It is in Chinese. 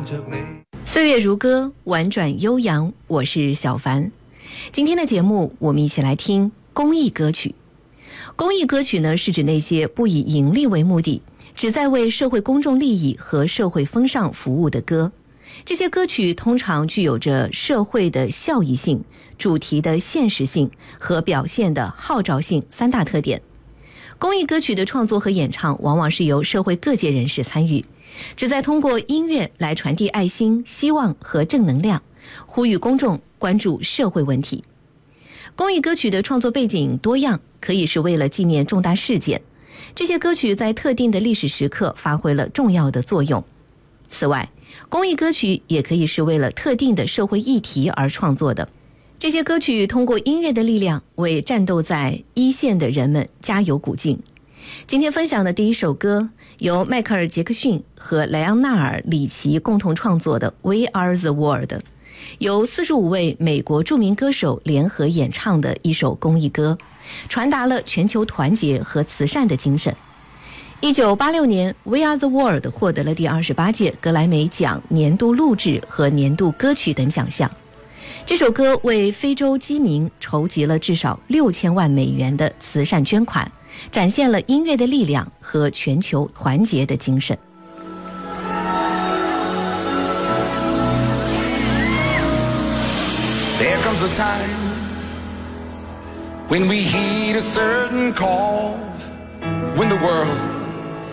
岁月如歌，婉转悠扬，我是小凡。今天的节目，我们一起来听公益歌曲。公益歌曲呢，是指那些不以盈利为目的，旨在为社会公众利益和社会风尚服务的歌。这些歌曲通常具有着社会的效益性、主题的现实性和表现的号召性三大特点。公益歌曲的创作和演唱往往是由社会各界人士参与，旨在通过音乐来传递爱心、希望和正能量，呼吁公众关注社会问题。公益歌曲的创作背景多样，可以是为了纪念重大事件，这些歌曲在特定的历史时刻发挥了重要的作用。此外，公益歌曲也可以是为了特定的社会议题而创作的。这些歌曲通过音乐的力量，为战斗在一线的人们加油鼓劲。今天分享的第一首歌，由迈克尔·杰克逊和莱昂纳尔·里奇共同创作的《We Are the World》，由45位美国著名歌手联合演唱的一首公益歌，传达了全球团结和慈善的精神。1986年，《We Are the World》获得了第28届格莱美奖年度录制和年度歌曲等奖项。这首歌为非洲饥民筹集了至少6000万美元的慈善捐款，展现了音乐的力量和全球团结的精神。 There comes a time when we heed a certain call, when the world